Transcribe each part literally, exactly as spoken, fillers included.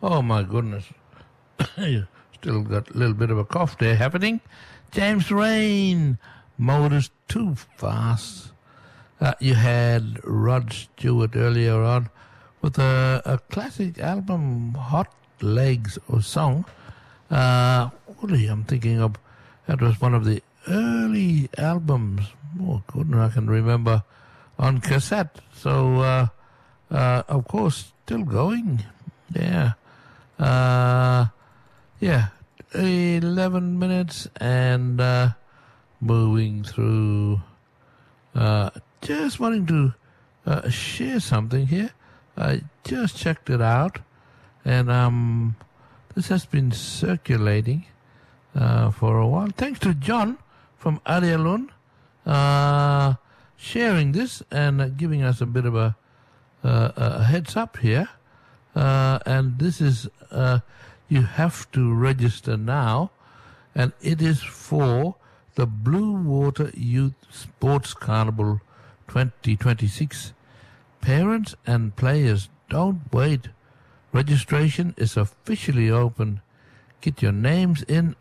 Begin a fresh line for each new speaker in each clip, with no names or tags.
Oh, my goodness. Still got a little bit of a cough there happening. James Rain, Motors Too Fast. Uh, you had Rod Stewart earlier on with a, a classic album, Hot Legs, or song. Uh, what are you, I'm thinking of, that was one of the early albums. Oh, goodness, I can remember on cassette. So, uh, uh, of course, still going. Yeah. Uh, yeah, eleven minutes and uh, moving through. Uh, just wanting to uh, share something here. I just checked it out, and um, this has been circulating uh, for a while. Thanks to John from Arialun uh, sharing this and uh, giving us a bit of a, uh, a heads up here. Uh, and this is, uh, you have to register now, and it is for the Blue Water Youth Sports Carnival twenty twenty-six. Parents and players, don't wait. Registration is officially open. Get your names in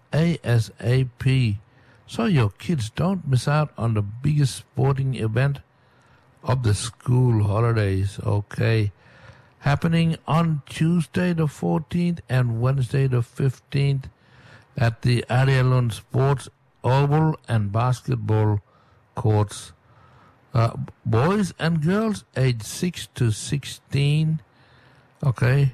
ASAP so your kids don't miss out on the biggest sporting event of the school holidays. Okay. Happening on Tuesday the fourteenth and Wednesday the fifteenth at the Arialun Sports Oval and Basketball Courts. Uh, boys and girls aged six to sixteen. Okay.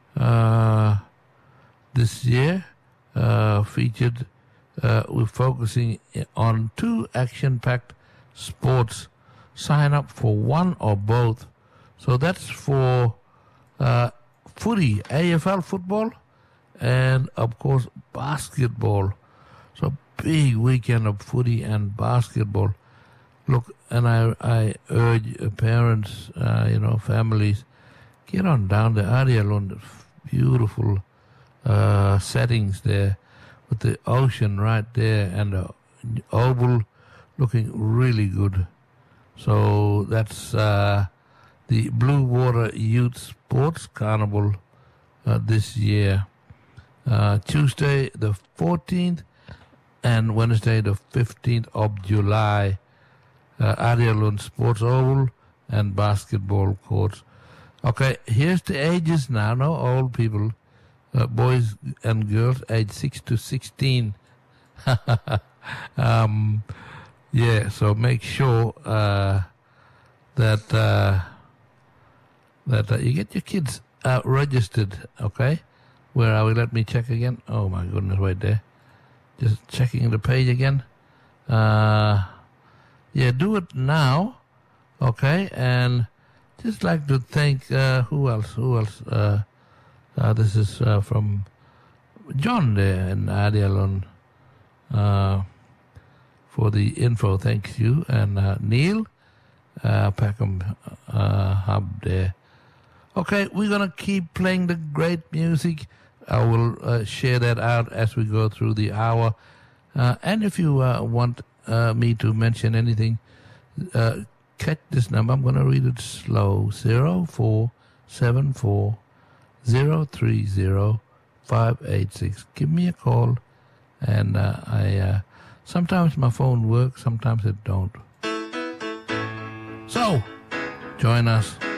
Uh, this year uh, featured, uh, we're focusing on two action-packed sports. Sign up for one or both. So that's for Uh, footy, A F L football, and of course basketball. So big weekend of footy and basketball. Look, and I I urge parents, uh, you know, families, get on down to Arialun. Beautiful uh, settings there with the ocean right there and the oval looking really good. So that's uh, the Blue Water Youth Sports Carnival uh, this year. Uh, Tuesday the fourteenth and Wednesday the fifteenth of July. Uh, Arialun Sports Oval and Basketball Courts. Okay, here's the ages now. No old people. Uh, boys and girls aged six to sixteen. um, yeah, so make sure uh, that... Uh, that uh, you get your kids uh, registered, okay? Where are we? Let me check again. Oh, my goodness, right there. Just checking the page again. Uh, yeah, do it now, okay? And just like to thank, uh, who else? Who else? Uh, uh, this is uh, from John there in Arialun uh, for the info. Thank you. And uh, Neil, uh, Peckham uh, Hub there. Okay, we're going to keep playing the great music. I will uh, share that out as we go through the hour. Uh, and if you uh, want uh, me to mention anything, uh, catch this number. I'm going to read it slow. zero four seven four zero three zero five eight six. Give me a call. And uh, I uh, sometimes my phone works, sometimes it don't. So, join us.